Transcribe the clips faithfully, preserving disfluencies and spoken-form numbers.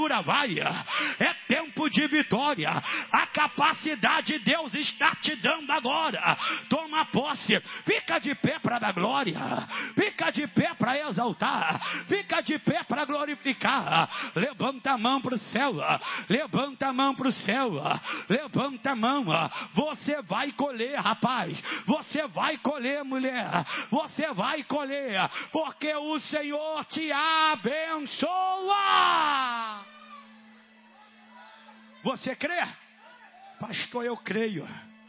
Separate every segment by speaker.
Speaker 1: armadura vai. É tempo de vitória. A capacidade Deus está te dando agora. Toma posse. Fica de pé para dar glória. Fica de pé para exaltar. Fica de pé para glorificar. Levanta a mão para o céu. Levanta a mão para o céu. Levanta a mão. Você vai colher, rapaz. Você vai colher, mulher. Você vai colher. Porque o Senhor te abençoa. Você crê? Pastor, eu creio.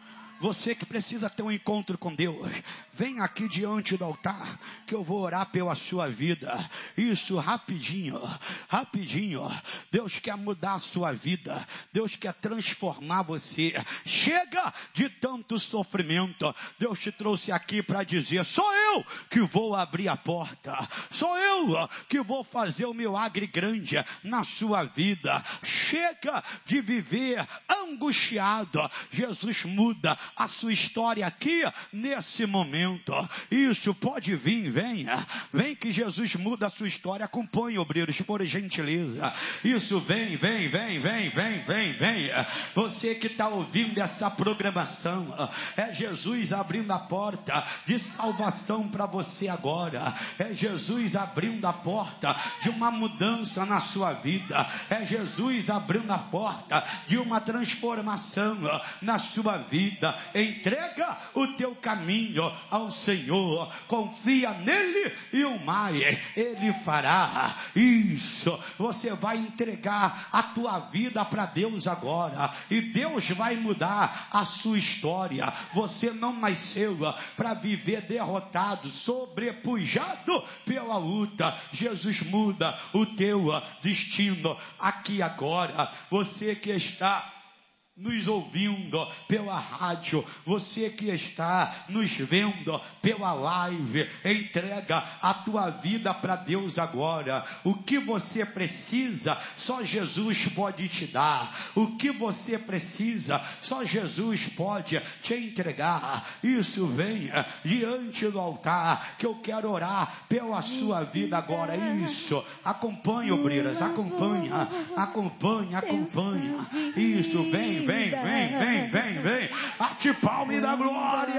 Speaker 1: Você que precisa ter um encontro com Deus, vem aqui diante do altar, que eu vou orar pela sua vida. Isso, rapidinho, rapidinho. Deus quer mudar a sua vida. Deus quer transformar você. Chega de tanto sofrimento. Deus te trouxe aqui para dizer, sou eu que vou abrir a porta. Sou eu que vou fazer o milagre grande na sua vida. Chega de viver angustiado. Jesus muda a sua história aqui, nesse momento. Isso, pode vir, venha. Vem que Jesus muda a sua história. Acompanhe, obreiros, por gentileza. Isso, vem, vem, vem, vem, vem, vem, vem. Você que está ouvindo essa programação, é Jesus abrindo a porta de salvação para você agora. É Jesus abrindo a porta de uma mudança na sua vida. É Jesus abrindo a porta de uma transformação na sua vida. Entrega o teu caminho ao Senhor, confia nele e o mais ele fará. Isso, você vai entregar a tua vida para Deus agora, e Deus vai mudar a sua história. Você não nasceu para viver derrotado, sobrepujado pela luta. Jesus muda o teu destino aqui agora. Você que está nos ouvindo pela rádio, você que está nos vendo pela live, entrega a tua vida para Deus agora. O que você precisa, só Jesus pode te dar. O que você precisa, só Jesus pode te entregar. Isso, venha diante do altar, que eu quero orar pela sua vida agora. Isso, acompanha, obreiras, acompanha, acompanha, acompanha. Isso, vem, vem, vem, vem, vem, vem. Ate palma e dá glória.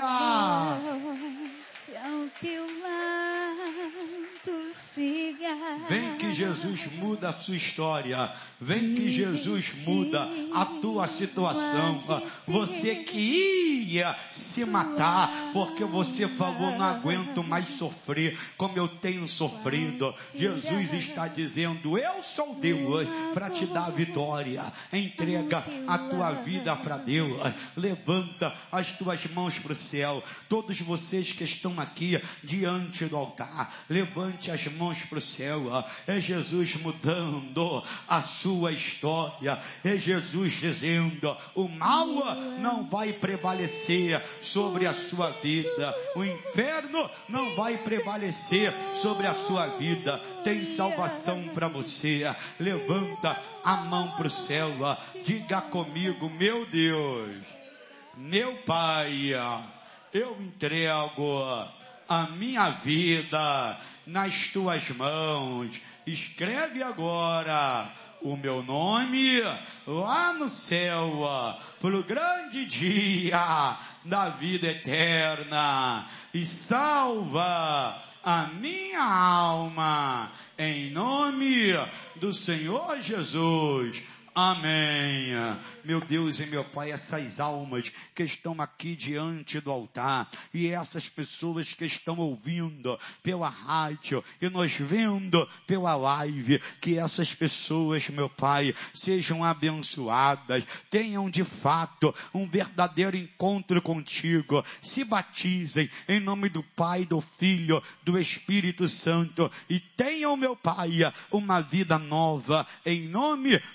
Speaker 1: Vem que Jesus muda a sua história. Vem que Jesus muda a tua situação. Você que ia se matar, porque você falou, não aguento mais sofrer como eu tenho sofrido. Jesus está dizendo, eu sou Deus para te dar a vitória. Entrega a tua vida para Deus. Levanta as tuas mãos para o céu. Todos vocês que estão aqui diante do altar, levante as mãos para o céu. É Jesus mudando a sua história. É Jesus dizendo, o mal não vai prevalecer sobre a sua vida. O inferno não vai prevalecer sobre a sua vida. Tem salvação para você. Levanta a mão para o céu. Diga comigo, meu Deus, meu Pai, eu entrego a minha vida nas tuas mãos. Escreve agora o meu nome lá no céu, para o grande dia da vida eterna, e salva a minha alma, em nome do Senhor Jesus. Amém. Meu Deus e meu Pai, essas almas que estão aqui diante do altar, e essas pessoas que estão ouvindo pela rádio e nos vendo pela live, que essas pessoas, meu Pai, sejam abençoadas, tenham de fato um verdadeiro encontro contigo, se batizem em nome do Pai, do Filho, do Espírito Santo, e tenham, meu Pai, uma vida nova, em nome do Senhor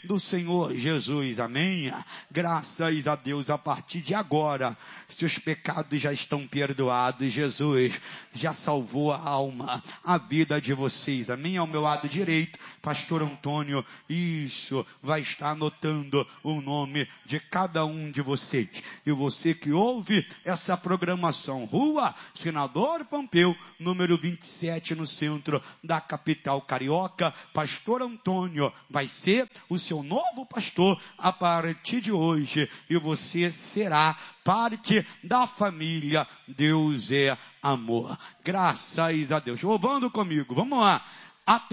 Speaker 1: Senhor Jesus, amém? Graças a Deus, a partir de agora, seus pecados já estão perdoados, Jesus já salvou a alma, a vida de vocês, amém? Ao meu lado direito, pastor Antônio, isso, vai estar anotando o nome de cada um de vocês, e você que ouve essa programação, Rua Senador Pompeu, número vinte e sete, no centro da capital carioca, pastor Antônio vai ser o seu novo pastor a partir de hoje, e você será parte da família Deus é Amor. Graças a Deus. Louvando comigo, vamos lá.